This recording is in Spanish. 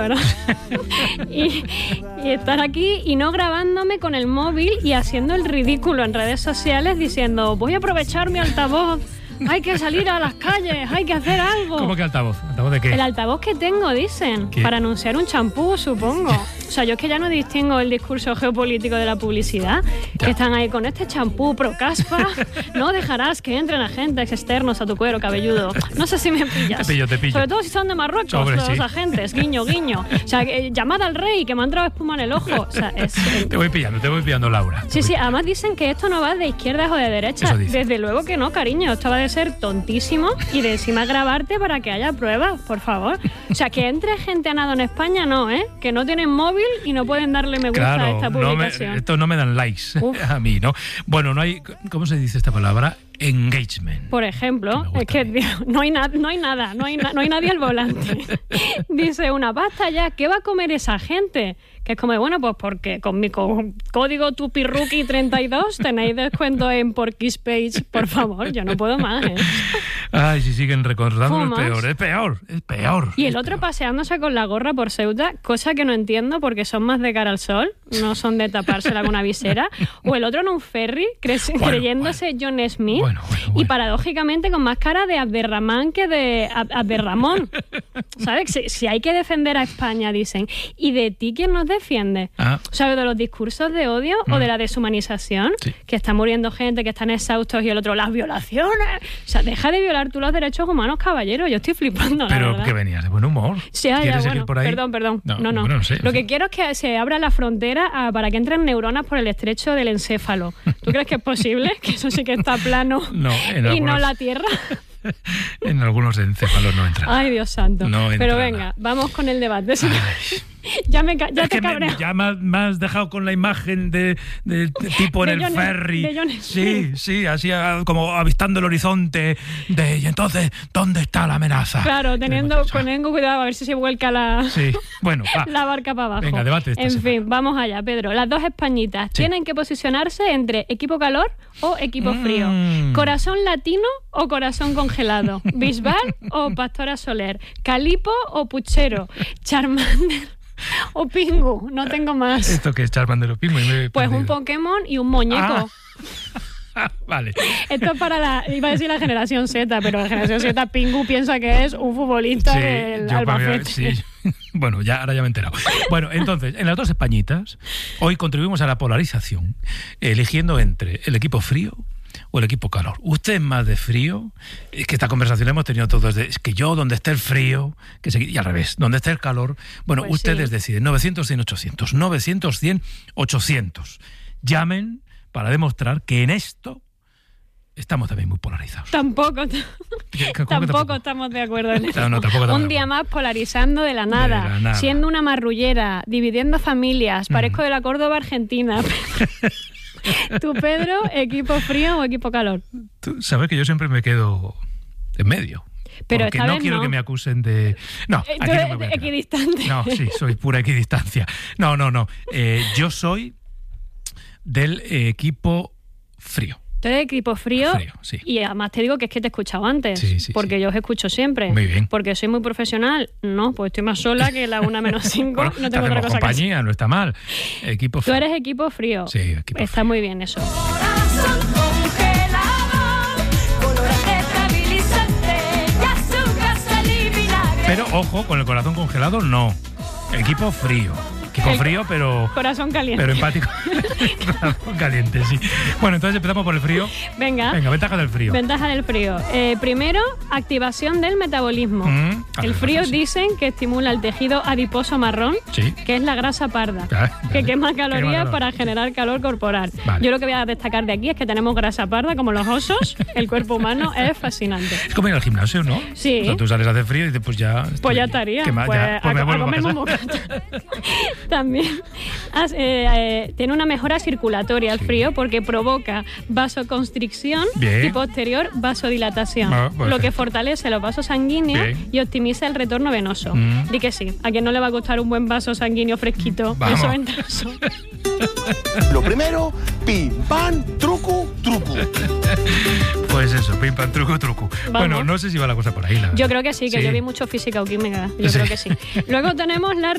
¿verdad? y estar aquí y no grabándome con el móvil y haciendo el ridículo en redes sociales diciendo voy a aprovechar mi altavoz, hay que salir a las calles, hay que hacer algo. ¿Cómo que altavoz? ¿Altavoz de qué? El altavoz que tengo, dicen, ¿Qué? para anunciar un champú, supongo. O sea, yo es que ya no distingo el discurso geopolítico de la publicidad, Ya. que están ahí con este champú pro caspa, no dejarás que entren agentes externos a tu cuero cabelludo. No sé si me pillas. Te pillo. Sobre todo si son de Marruecos, Sobre, los sí. agentes, guiño, guiño. O sea, llamad al rey, que me ha entrado espuma en el ojo. O sea, es... Te voy pillando, Laura. Sí, sí, además dicen que esto no va de izquierdas o de derechas. Eso dicen. Desde luego que no, cariño. Esto va de ser tontísimo y de encima grabarte para que haya pruebas, por favor. O sea, que entre gente a nado en España, no, ¿eh? Que no tienen móvil y no pueden darle me gusta a Claro, esta publicación. estos no me dan likes a mí, ¿no? Bueno, no hay, ¿cómo se dice esta palabra? Engagement. Por ejemplo, Me es que gusta tío, no hay nadie al volante. Dice una, basta ya, ¿qué va a comer esa gente? Que es como, bueno, pues porque con mi código Tupiruki32 tenéis descuento en Porky's Page, por favor, yo no puedo más, ¿eh? Ay, si siguen recordando, ¿Fumas? es peor. Y el otro paseándose con la gorra por Ceuta, cosa que no entiendo porque son más de cara al sol, no son de tapársela con una visera. O el otro en un ferry, creyéndose John Smith. Bueno. Y paradójicamente con más cara de Abderramán que de Abderramón. ¿Sabes? Si hay que defender a España, dicen. ¿Y de ti quién nos defiende? ¿Sabes? De los discursos de odio o de la deshumanización, sí. que está muriendo gente, que están exhaustos y el otro, las violaciones. O sea, deja de violar tú los derechos humanos, caballero. Yo estoy flipando, la Pero verdad. que venías de buen humor. Sí, ya, ¿Quieres bueno, seguir por ahí? perdón. No. Bueno, no sé. Lo que quiero es que se abra la frontera para que entren neuronas por el estrecho del encéfalo. ¿Tú crees que es posible? Que eso sí que está plano No, y no la Tierra. En algunos encéfalos no entra. Ay, Dios santo. No entra Pero nada. venga, vamos con el debate. Sí. Ay. Ya Es te que cabreo. ya me has dejado con la imagen del tipo en De el John- ferry. de John Smith. Sí, así como avistando el horizonte. Y entonces, ¿dónde está la amenaza? Claro, teniendo cuidado a ver si se vuelca Sí, bueno, va. la barca para abajo. Venga, debate esta En semana. fin, vamos allá, Pedro. Las dos Españitas Sí. tienen que posicionarse entre equipo calor o equipo frío. Corazón latino o corazón congelado. Bisbal o Pastora Soler. Calipo o Puchero. Charmander o Pingu. No tengo más. ¿Esto que es Charmander o Pingu? Pues un Pokémon y un muñeco. Vale. Esto es para iba a decir la generación Z, pero la generación Z, Pingu piensa que es un futbolista del yo para mí, Albacete. sí. Bueno, ahora ya me he enterado. Bueno, entonces, en las dos Españitas, hoy contribuimos a la polarización, eligiendo entre el equipo frío o el equipo calor. ¿Usted es más de frío? Es que esta conversación la hemos tenido todos. Es que yo, donde esté el frío, y al revés, donde esté el calor, bueno, Pues ustedes sí. deciden. 900-100-800. 900-100-800. Llamen para demostrar que en esto estamos también muy polarizados. Tampoco tampoco? estamos de acuerdo en eso. No, tampoco estamos Un de día acuerdo. más polarizando de la nada, De la nada. siendo una marrullera, dividiendo familias. Parezco de la Córdoba Argentina. ¿Tú, Pedro, equipo frío o equipo calor? Tú sabes que yo siempre me quedo en medio. Pero porque esta no vez quiero no. que me acusen de... No, aquí Tú no eres me voy a quedar. equidistante. No, sí, soy pura equidistancia. No. Yo soy del equipo frío. Tú eres equipo frío, Frío, sí. y además te digo que es que te he escuchado antes, Sí, porque yo os escucho siempre. Muy bien. Porque soy muy profesional. No, pues estoy más sola que la 1 menos 5. Bueno, no tengo otra hacemos cosa que hacer. compañía, no está mal. Equipo Tú frío. eres equipo frío. Sí, equipo Está muy bien eso. Corazón congelado, colorante estabilizante y azúcar, sal y vinagre. Pero ojo, con el corazón congelado, no. Equipo frío. Equipo frío, pero Corazón caliente. empático. Corazón caliente, sí. Bueno, entonces empezamos por el frío. Venga, Ventaja del frío. ventaja del frío. Primero, activación del metabolismo. El frío sí. dicen que estimula el tejido adiposo marrón, Sí. que es la grasa parda, Ya, que quema Quema calorías calor. para generar calor corporal. Vale. Yo lo que voy a destacar de aquí es que tenemos grasa parda como los osos. El cuerpo humano es fascinante. Es como ir al gimnasio, ¿no? Sí. O sea, tú sales a hacer frío y dices, pues ya... Pues ya estoy estaría. quemado, Pues ya, pues me a vuelvo comerme un casa. bocata. También tiene una mejora circulatoria el Sí. frío porque provoca vasoconstricción Bien. y posterior vasodilatación, Ah, pues lo que perfecto. fortalece los vasos sanguíneos Bien. y optimiza el retorno venoso. Mm. Di que sí, a quien no le va a gustar un buen vaso sanguíneo fresquito. Vamos. Eso entra. Lo primero, pim, pam, truco, truco. Pues eso, pim, pam, truco, truco. Vamos. Bueno, no sé si va la cosa por ahí, la Yo verdad. creo que sí, que Sí. yo vi mucho física o química. Yo Sí. creo que sí. Luego tenemos la